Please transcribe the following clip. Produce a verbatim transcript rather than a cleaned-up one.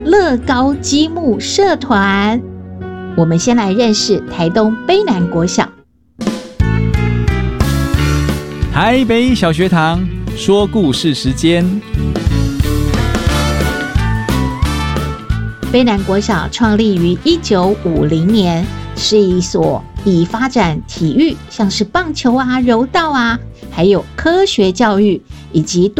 乐高积木社团。我们先来认识台东卑南国小。 台北小学堂说故事时间。 卑南国小创立于一九五零年，是一所以发展体育，像是棒球啊、柔道啊，还有科学教育以及